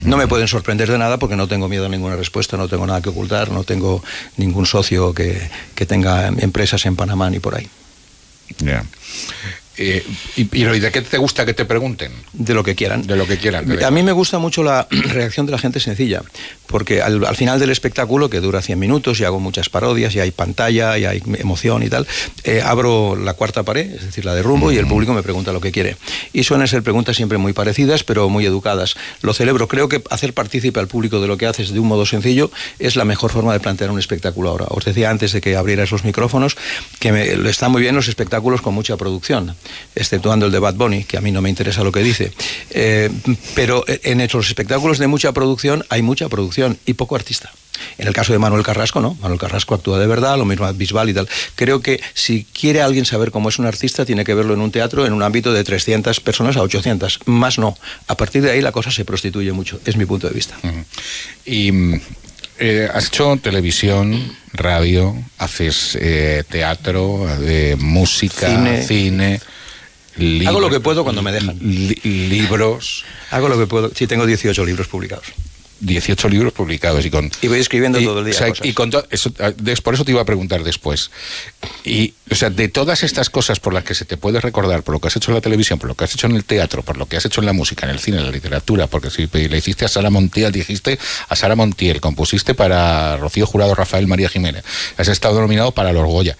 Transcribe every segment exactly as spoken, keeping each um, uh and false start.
No me pueden sorprender de nada porque no tengo miedo a ninguna respuesta, no tengo nada que ocultar, no tengo ningún socio que, que tenga empresas en Panamá ni por ahí. Ya. Yeah. Eh, y, y ¿de qué te gusta que te pregunten? De lo que quieran. De lo que quieran. De a mí me gusta mucho la reacción de la gente sencilla, porque al, al final del espectáculo, que dura cien minutos, y hago muchas parodias, y hay pantalla, y hay emoción y tal, eh, abro la cuarta pared, es decir, la de rumbo, mm. y el público me pregunta lo que quiere. Y suelen ser preguntas siempre muy parecidas, pero muy educadas. Lo celebro. Creo que hacer partícipe al público de lo que haces de un modo sencillo es la mejor forma de plantear un espectáculo ahora. Os decía antes de que abrierais los micrófonos que me, están muy bien los espectáculos con mucha producción, exceptuando el de Bad Bunny, que a mí no me interesa lo que dice. Eh, pero en los espectáculos de mucha producción hay mucha producción y poco artista. En el caso de Manuel Carrasco, no. Manuel Carrasco actúa de verdad, lo mismo Bisbal y tal. Creo que si quiere alguien saber cómo es un artista, tiene que verlo en un teatro en un ámbito de trescientas personas a ochocientas. Más no. A partir de ahí la cosa se prostituye mucho. Es mi punto de vista. Uh-huh. Y... Eh, has hecho televisión, radio, haces eh, teatro, eh, música, cine, cine libro, hago lo que puedo cuando me dejan. Li- libros. Hago lo que puedo. Sí, tengo dieciocho libros publicados. dieciocho libros publicados y con y voy escribiendo y, todo el día o sea, cosas. y con to, eso, por eso te iba a preguntar después. Y o sea, de todas estas cosas por las que se te puede recordar, por lo que has hecho en la televisión, por lo que has hecho en el teatro, por lo que has hecho en la música, en el cine, en la literatura, porque si le hiciste a Sara Montiel, dijiste a Sara Montiel, compusiste para Rocío Jurado, Rafael María Jiménez, has estado nominado para los Goya.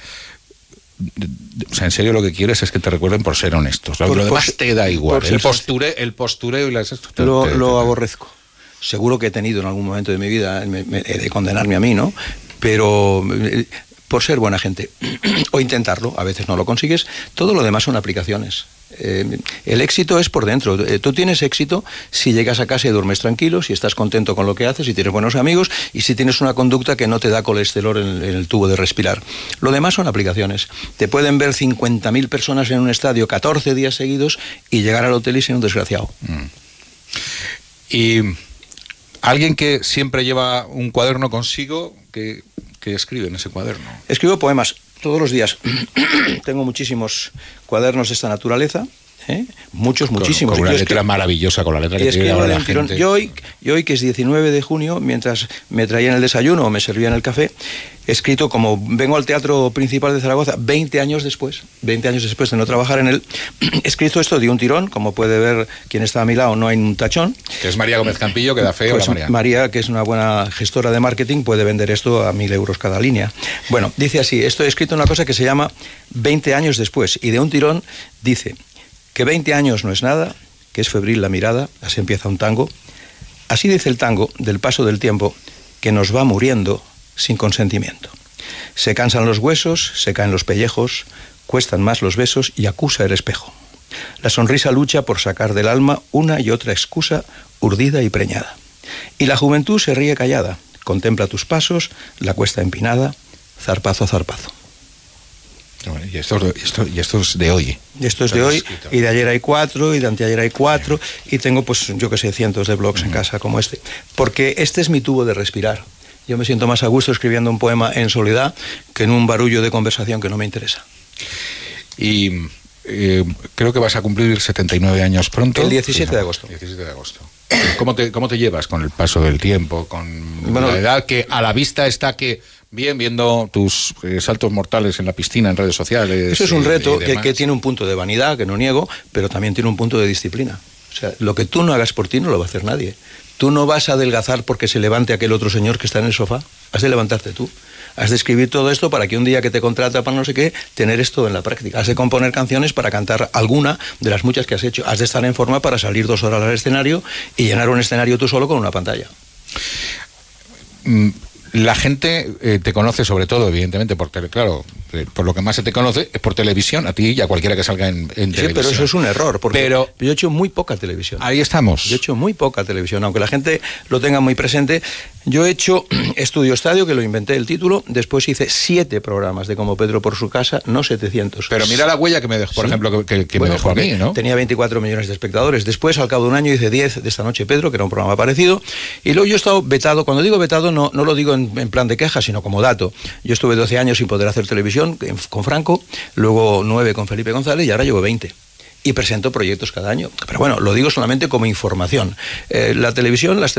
O sea, en serio lo que quieres es que te recuerden por ser honestos. Lo, por, lo demás por, te da igual. El, posture, el postureo y las... Te, lo, te, te, lo te, aborrezco. Seguro que he tenido en algún momento de mi vida me, me, de condenarme a mí, ¿no? Pero eh, por ser buena gente o intentarlo, a veces no lo consigues. Todo lo demás son aplicaciones. Eh, el éxito es por dentro. Eh, tú tienes éxito si llegas a casa y duermes tranquilo, si estás contento con lo que haces, si tienes buenos amigos y si tienes una conducta que no te da colesterol en el, en el tubo de respirar. Lo demás son aplicaciones. Te pueden ver cincuenta mil personas en un estadio catorce días seguidos y llegar al hotel y ser un desgraciado. Mm. Y alguien que siempre lleva un cuaderno consigo, que, que escribe en ese cuaderno. Escribo poemas todos los días. Tengo muchísimos cuadernos de esta naturaleza. ¿Eh? Muchos, con, muchísimos. Con una yo letra maravillosa, con la letra que tiene ahora la gente. Yo hoy, yo hoy, que es diecinueve de junio, mientras me traían el desayuno o me servían el café, he escrito, como vengo al Teatro Principal de Zaragoza, veinte años después, veinte años después de no trabajar en él, he escrito esto de un tirón, como puede ver quien está a mi lado, no hay un tachón. Que es María Gómez Campillo, que da fe. Pues María. María, que es una buena gestora de marketing, puede vender esto a mil euros cada línea. Bueno, dice así, esto he escrito una cosa que se llama veinte años después, y de un tirón dice... que veinte años no es nada, que es febril la mirada, así empieza un tango. Así dice el tango del paso del tiempo, que nos va muriendo sin consentimiento. Se cansan los huesos, se caen los pellejos, cuestan más los besos y acusa el espejo. La sonrisa lucha por sacar del alma una y otra excusa urdida y preñada. Y la juventud se ríe callada, contempla tus pasos, la cuesta empinada, zarpazo a zarpazo. Y esto, esto, y esto es de hoy. Y esto es de hoy, y de ayer hay cuatro, y de anteayer hay cuatro, y tengo, pues, yo que sé, cientos de blogs uh-huh. en casa como este. Porque este es mi tubo de respirar. Yo me siento más a gusto escribiendo un poema en soledad que en un barullo de conversación que no me interesa. Y eh, creo que vas a cumplir setenta y nueve años pronto. El diecisiete de agosto. diecisiete de agosto. ¿Cómo te, cómo te llevas con el paso del tiempo, con bueno, la edad que a la vista está que... Bien, viendo tus eh, saltos mortales en la piscina, en redes sociales. Eso es un reto que, que tiene un punto de vanidad, que no niego, pero también tiene un punto de disciplina. O sea, lo que tú no hagas por ti no lo va a hacer nadie. Tú no vas a adelgazar porque se levante aquel otro señor que está en el sofá. Has de levantarte tú. Has de escribir todo esto para que un día que te contrata para no sé qué, tener esto en la práctica. Has de componer canciones para cantar alguna de las muchas que has hecho. Has de estar en forma para salir dos horas al escenario y llenar un escenario tú solo con una pantalla. Mm. La gente eh, te conoce sobre todo, evidentemente, por tele, claro, eh, por lo que más se te conoce es por televisión, a ti y a cualquiera que salga en, en sí, televisión. Sí, pero eso es un error, porque pero, yo he hecho muy poca televisión. Ahí estamos. Yo he hecho muy poca televisión, aunque la gente lo tenga muy presente. Yo he hecho Estudio Estadio, que lo inventé el título, después hice siete programas de Como Pedro por su casa, no setecientos. Pero mira la huella que me dejó, por sí. ejemplo, que, que bueno, me dejó a mí, ¿no? Tenía veinticuatro millones de espectadores. Después, al cabo de un año, hice diez de Esta Noche Pedro, que era un programa parecido, y luego yo he estado vetado. Cuando digo vetado, no, no lo digo en, en plan de queja, sino como dato. Yo estuve doce años sin poder hacer televisión con Franco, luego nueve con Felipe González y ahora llevo veinte. Y presento proyectos cada año. Pero bueno, lo digo solamente como información. Eh, la televisión, las